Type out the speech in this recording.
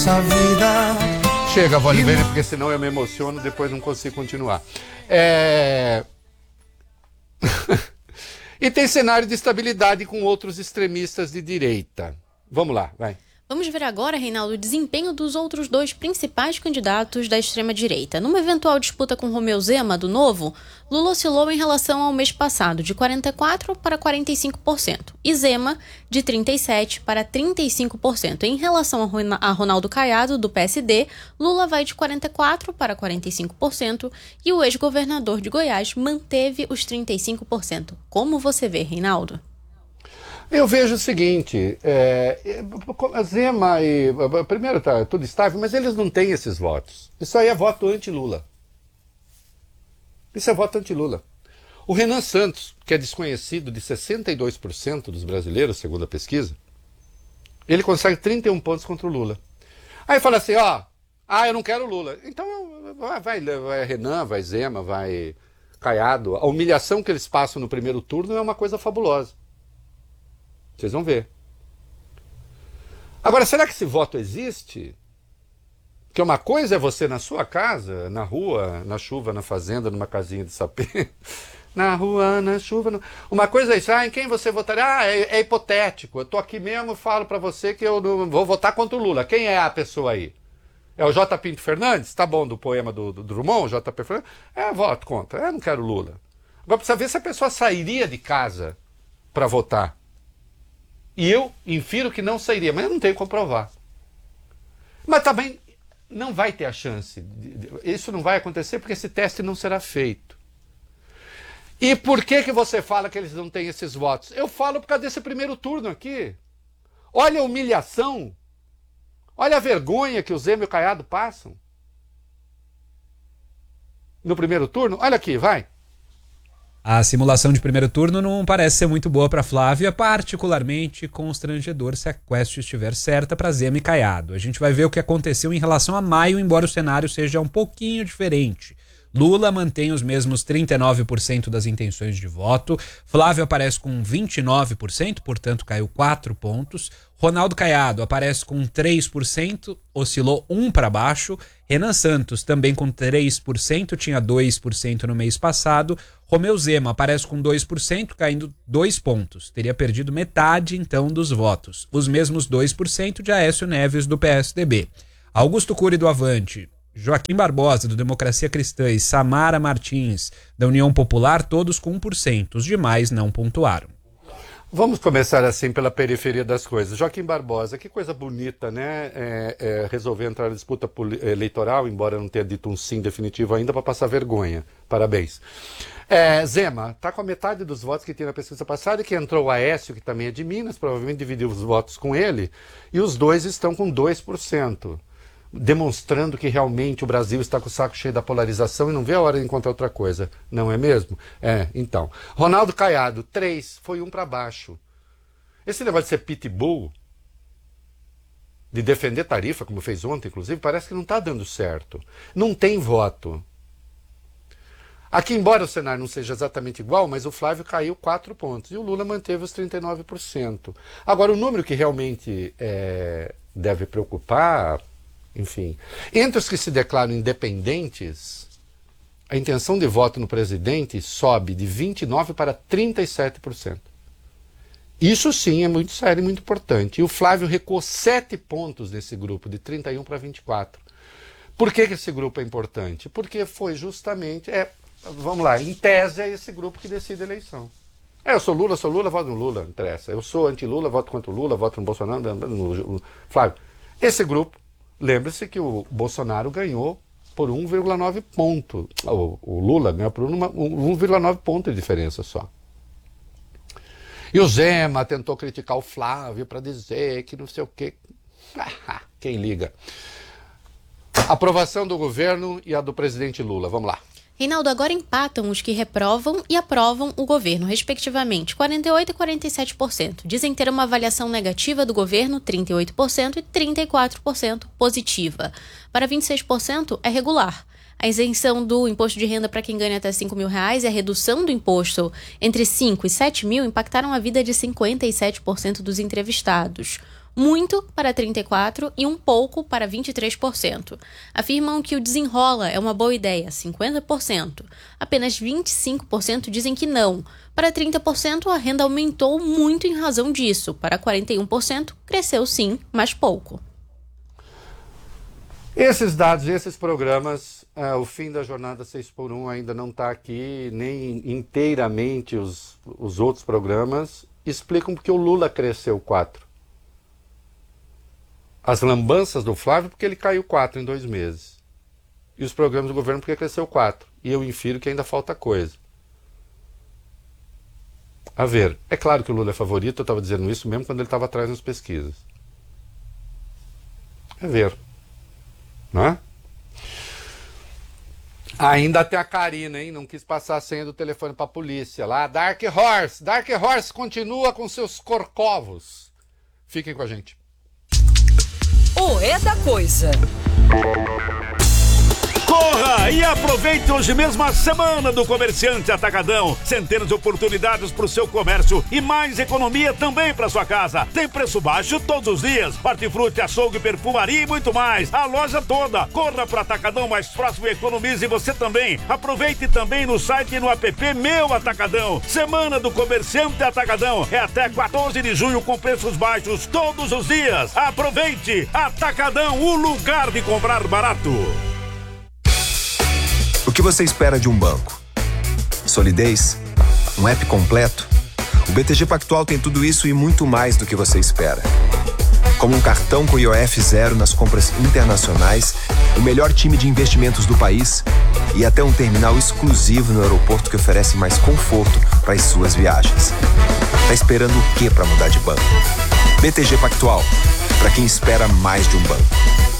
Essa vida. Chega, Oliveira, porque senão eu me emociono, depois não consigo continuar. E tem cenário de estabilidade com outros extremistas de direita. Vamos lá, vai. Vamos ver agora, Reinaldo, o desempenho dos outros dois principais candidatos da extrema-direita. Numa eventual disputa com Romeu Zema, do Novo, Lula oscilou em relação ao mês passado de 44% para 45%, e Zema de 37% para 35%. Em relação a Ronaldo Caiado, do PSD, Lula vai de 44% para 45%, e o ex-governador de Goiás manteve os 35%. Como você vê, Reinaldo? Eu vejo o seguinte, Zema e... Primeiro está tudo estável, mas eles não têm esses votos. Isso aí é voto anti-Lula. Isso é voto anti-Lula. O Renan Santos, que é desconhecido de 62% dos brasileiros, segundo a pesquisa, ele consegue 31 pontos contra o Lula. Aí fala assim, eu não quero Lula. Então vai Renan, vai Zema, vai Caiado. A humilhação que eles passam no primeiro turno é uma coisa fabulosa. Vocês vão ver. Agora, será que esse voto existe? Porque uma coisa é você na sua casa, na rua, na chuva, na fazenda, numa casinha de sapê. Na rua, na chuva. Uma coisa é isso, em quem você votaria? É hipotético. Eu tô aqui mesmo e falo para você que eu não vou votar contra o Lula. Quem é a pessoa aí? É o J. Pinto Fernandes? Tá bom, do poema do Drummond, J. P. Fernandes? Voto contra. Eu não quero Lula. Agora precisa ver se a pessoa sairia de casa para votar. E eu infiro que não sairia, mas eu não tenho como provar. Mas também não vai ter a chance. Isso não vai acontecer porque esse teste não será feito. E por que você fala que eles não têm esses votos? Eu falo por causa desse primeiro turno aqui. Olha a humilhação. Olha a vergonha que o Zema e o Caiado passam. No primeiro turno. Olha aqui, vai. A simulação de primeiro turno não parece ser muito boa para Flávia, particularmente constrangedor se a quest estiver certa para Zema e Caiado. A gente vai ver o que aconteceu em relação a maio, embora o cenário seja um pouquinho diferente. Lula mantém os mesmos 39% das intenções de voto, Flávio aparece com 29%, portanto caiu 4 pontos, Ronaldo Caiado aparece com 3%, oscilou 1 para baixo, Renan Santos também com 3%, tinha 2% no mês passado, Romeu Zema aparece com 2%, caindo 2 pontos, teria perdido metade então dos votos, os mesmos 2% de Aécio Neves do PSDB. Augusto Cury do Avante, Joaquim Barbosa, do Democracia Cristã, e Samara Martins, da União Popular, todos com 1%. Os demais não pontuaram. Vamos começar assim pela periferia das coisas. Joaquim Barbosa, que coisa bonita, né? Resolver entrar na disputa eleitoral, embora não tenha dito um sim definitivo ainda, para passar vergonha. Parabéns. Zema, está com a metade dos votos que tinha na pesquisa passada, e que entrou o Aécio, que também é de Minas, provavelmente dividiu os votos com ele, e os dois estão com 2%. Demonstrando que realmente o Brasil está com o saco cheio da polarização e não vê a hora de encontrar outra coisa, não é mesmo? Então. Ronaldo Caiado, 3%, foi 1 para baixo. Esse negócio de ser pitbull, de defender tarifa, como fez ontem, inclusive, parece que não está dando certo. Não tem voto. Aqui, embora o cenário não seja exatamente igual, mas o Flávio caiu 4 pontos e o Lula manteve os 39%. Agora, o número que realmente deve preocupar... Enfim, entre os que se declaram independentes, a intenção de voto no presidente sobe de 29% para 37%. Isso sim é muito sério e muito importante. E o Flávio recuou 7 pontos nesse grupo, de 31% para 24%. Por que esse grupo é importante? Porque foi justamente, vamos lá, em tese é esse grupo que decide a eleição. Eu sou Lula, voto no Lula, não interessa. Eu sou anti-Lula, voto contra o Lula, voto no Bolsonaro, no Flávio. Esse grupo, lembre-se que o Bolsonaro ganhou por 1,9 ponto. O Lula ganhou por 1,9 ponto de diferença só. E o Zema tentou criticar o Flávio para dizer que não sei o quê. Quem liga? Aprovação do governo e a do presidente Lula. Vamos lá. Reinaldo, agora empatam os que reprovam e aprovam o governo, respectivamente, 48% e 47%. Dizem ter uma avaliação negativa do governo, 38%, e 34% positiva. Para 26% é regular. A isenção do imposto de renda para quem ganha até R$5 mil e a redução do imposto entre 5 e 7 mil impactaram a vida de 57% dos entrevistados. muito para 34% e um pouco para 23%. Afirmam que o desenrola é uma boa ideia, 50%. Apenas 25% dizem que não. Para 30%, a renda aumentou muito em razão disso. Para 41%, cresceu sim, mas pouco. Esses dados, esses programas, o fim da jornada 6x1 ainda não está aqui, nem inteiramente os outros programas explicam porque o Lula cresceu 4. As lambanças do Flávio porque ele caiu 4 em 2 meses. E os programas do governo porque cresceu 4. E eu infiro que ainda falta coisa. A ver, é claro que o Lula é favorito, eu estava dizendo isso mesmo quando ele estava atrás nas pesquisas. A ver. Não é? Ainda tem a Karina, hein? Não quis passar a senha do telefone para a polícia lá. Dark Horse continua com seus corcovos. Fiquem com a gente. O É da Coisa. Corra e aproveite hoje mesmo a Semana do Comerciante Atacadão. Centenas de oportunidades para o seu comércio e mais economia também para sua casa. Tem preço baixo todos os dias. Hortifruti, açougue, perfumaria e muito mais. A loja toda. Corra para o Atacadão mais próximo e economize você também. Aproveite também no site e no app Meu Atacadão. Semana do Comerciante Atacadão. É até 14 de junho com preços baixos todos os dias. Aproveite! Atacadão, o lugar de comprar barato. O que você espera de um banco? Solidez? Um app completo? O BTG Pactual tem tudo isso e muito mais do que você espera. Como um cartão com IOF zero nas compras internacionais, o melhor time de investimentos do país e até um terminal exclusivo no aeroporto que oferece mais conforto para as suas viagens. Tá esperando o quê para mudar de banco? BTG Pactual, para quem espera mais de um banco.